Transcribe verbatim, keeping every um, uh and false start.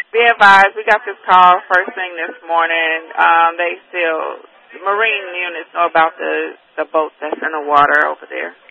Be advised, we got this call first thing this morning. Um, they still, the marine units know about the, the boat that's in the water over there.